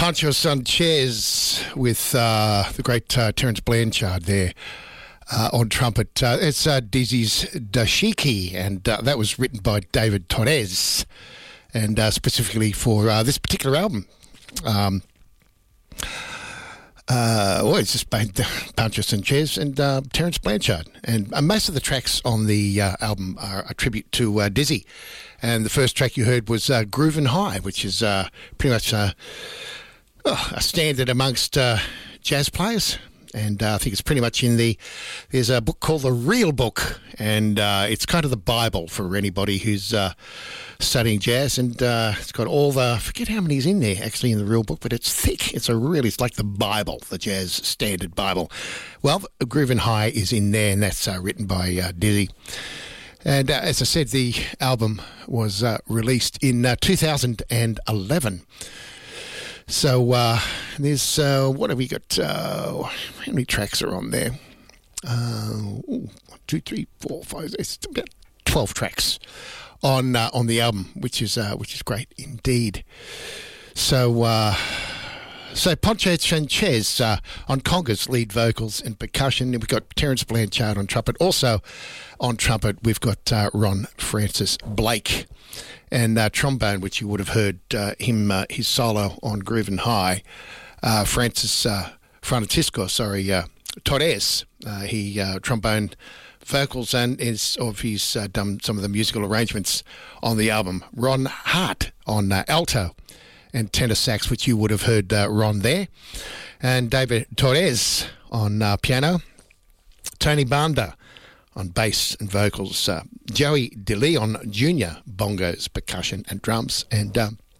Pancho Sanchez with the great Terence Blanchard there on trumpet. It's Dizzy's Dashiki, and that was written by David Torres, and specifically for this particular album. It's just by Pancho Sanchez and Terence Blanchard. And most of the tracks on the album are a tribute to Dizzy. And the first track you heard was Groovin' High, which is pretty much a standard amongst jazz players. And I think it's pretty much there's a book called The Real Book, and it's kind of the Bible for anybody who's studying jazz. And it's got I forget how many's in there actually in the Real Book, but it's thick. It's like the Bible, the jazz standard Bible. Well, Groovin' High is in there, and that's written by Dizzy. And as I said, the album was released in 2011. So there's, what have we got? How many tracks are on there? 1, 2, 3, 4, 5, it's about 12 tracks on the album, which is great indeed. So Pancho Sanchez on congas, lead vocals and percussion. We've got Terence Blanchard on trumpet. Also on trumpet, we've got Ron Francis Blake. And trombone, which you would have heard his solo on Groovin' High, Francisco Torres. He trombone vocals and he's done some of the musical arrangements on the album. Ron Hart on alto and tenor sax, which you would have heard Ron there. And David Torres on piano. Tony Banda on bass and vocals, Joey DeLeon Jr., bongos, percussion and drums, and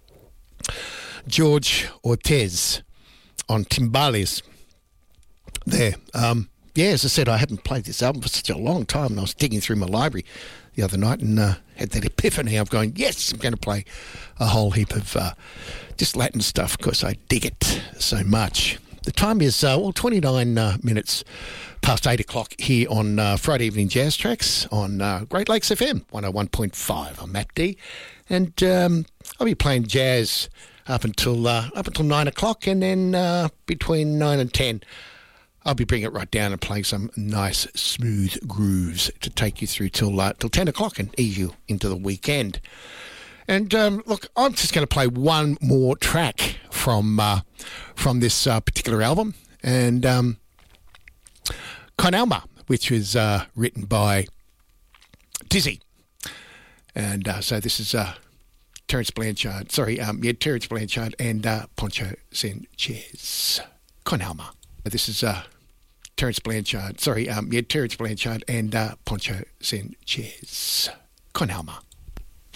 George Ortiz on timbales there. As I said, I hadn't played this album for such a long time, and I was digging through my library the other night and had that epiphany of going, yes, I'm going to play a whole heap of just Latin stuff because I dig it so much. The time is, 29 minutes past 8 o'clock here on Friday Evening Jazz Tracks on Great Lakes FM 101.5. I'm Matt D, and I'll be playing jazz up until 9 o'clock, and then between 9 and 10, I'll be bringing it right down and playing some nice smooth grooves to take you through till 10 o'clock and ease you into the weekend. And look, I'm just going to play one more track from this particular album, and Con Alma, which was written by Dizzy. And so this is Terence Blanchard. Terence Blanchard and Pancho Sanchez. Con Alma. This is Terence Blanchard. Terence Blanchard and Pancho Sanchez. Con Alma.